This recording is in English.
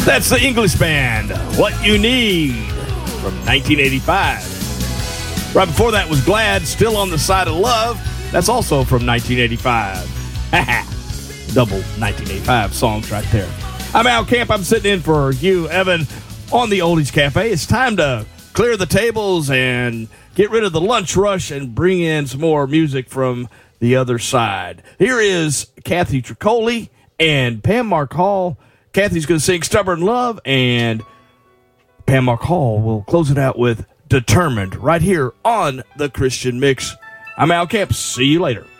That's the English band, What You Need, from 1985. Right before that was Glad, Still on the Side of Love. That's also from 1985. Double 1985 songs right there. I'm Al Camp. I'm sitting in for Hugh Evan on the Oldies Cafe. It's time to clear the tables and get rid of the lunch rush and bring in some more music from the other side. Here is Kathy Tricoli and Pam Mark-Hall. Kathy's going to sing Stubborn Love, and Pam Mark-Hall will close it out with Determined right here on The Christian Mix. I'm Al Camp. See you later.